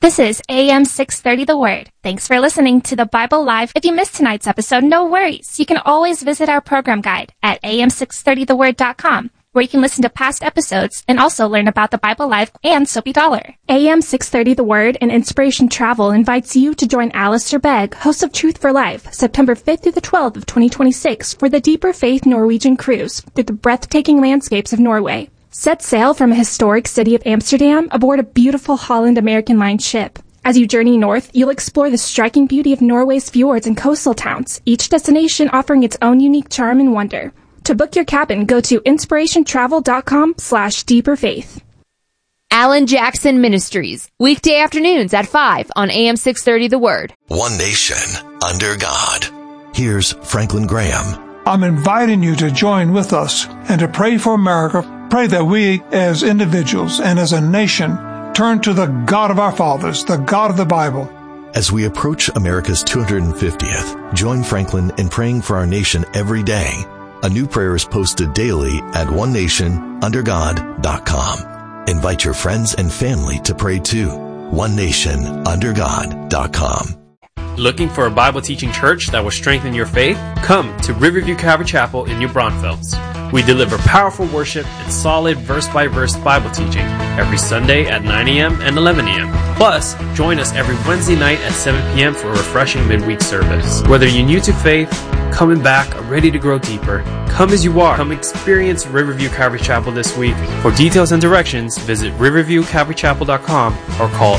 This is AM 630 The Word. Thanks for listening to the Bible Live. If you missed tonight's episode, no worries. You can always visit our program guide at am630theword.com, where you can listen to past episodes and also learn about the Bible Live and Soapy Dollar. AM 630 The Word and Inspiration Travel invites you to join Alistair Begg, host of Truth for Life, September 5th through the 12th of 2026 for the Deeper Faith Norwegian Cruise through the breathtaking landscapes of Norway. Set sail from a historic city of Amsterdam aboard a beautiful Holland American Line ship. As you journey north, you'll explore the striking beauty of Norway's fjords and coastal towns, each destination offering its own unique charm and wonder. To book your cabin, go to inspirationtravel.com/deeperfaith. Alan Jackson Ministries, weekday afternoons at 5 on AM 630 The Word. One nation under God. Here's Franklin Graham. I'm inviting you to join with us and to pray for America. Pray that we as individuals and as a nation turn to the God of our fathers, the God of the Bible. As we approach America's 250th, join Franklin in praying for our nation every day. A new prayer is posted daily at onenationundergod.com. Invite your friends and family to pray too. onenationundergod.com. Looking for a Bible teaching church that will strengthen your faith? Come to Riverview Calvary Chapel in New Braunfels. We deliver powerful worship and solid verse-by-verse Bible teaching every Sunday at 9 a.m. and 11 a.m. Plus, join us every Wednesday night at 7 p.m. for a refreshing midweek service. Whether you're new to faith, coming back, or ready to grow deeper, come as you are. Come experience Riverview Calvary Chapel this week. For details and directions, visit riverviewcalvarychapel.com or call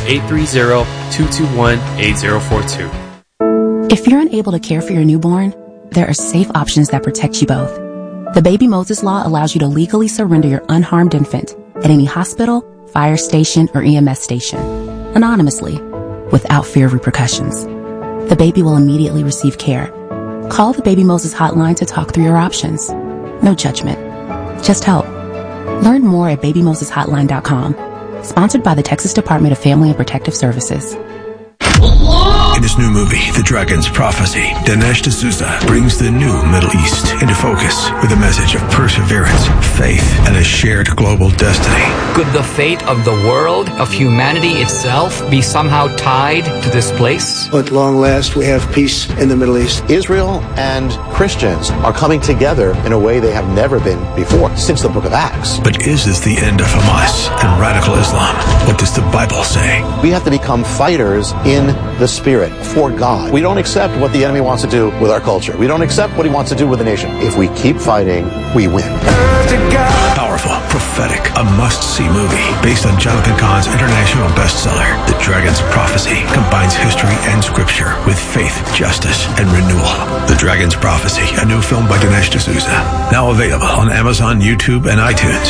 830-221-8042. If you're unable to care for your newborn, there are safe options that protect you both. The Baby Moses Law allows you to legally surrender your unharmed infant at any hospital, fire station, or EMS station, anonymously, without fear of repercussions. The baby will immediately receive care. Call the Baby Moses hotline to talk through your options. No judgment, just help. Learn more at babymoseshotline.com. Sponsored by the Texas Department of Family and Protective Services. In his new movie, The Dragon's Prophecy, Dinesh D'Souza brings the new Middle East into focus with a message of perseverance, faith, and a shared global destiny. Could the fate of the world, of humanity itself, be somehow tied to this place? At long last, we have peace in the Middle East. Israel and Christians are coming together in a way they have never been before, since the book of Acts. But is this the end of Hamas and radical Islam? What does the Bible say? We have to become fighters in the Spirit for God. We don't accept what the enemy wants to do with our culture. We don't accept what he wants to do with the nation. If we keep fighting, we win. Powerful, prophetic, a must-see movie based on Jonathan Cahn's international bestseller. The Dragon's Prophecy combines history and scripture with faith, justice, and renewal. The Dragon's Prophecy, a new film by Dinesh D'Souza. Now available on Amazon, YouTube, and iTunes.